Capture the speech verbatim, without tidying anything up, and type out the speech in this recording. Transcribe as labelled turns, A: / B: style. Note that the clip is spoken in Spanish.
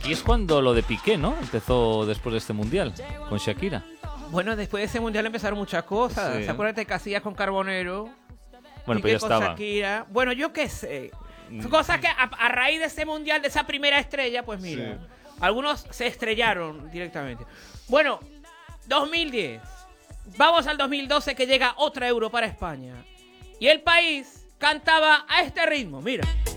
A: aquí es cuando lo de Piqué, ¿no? Empezó después de este mundial, con Shakira.
B: Bueno, después de ese mundial empezaron muchas cosas.
A: Sí.
B: ¿Se acuerdan de Casillas con Carbonero?
A: Bueno,
B: Piqué
A: pero ya
B: con
A: estaba.
B: Shakira. Bueno, yo qué sé. Son cosas que a, a raíz de ese mundial, de esa primera estrella, pues mira,
A: Sí.
B: algunos se estrellaron directamente. Bueno, dos mil diez. Vamos al dos mil doce, que llega otra Euro para España. Y el país cantaba a este ritmo, mira.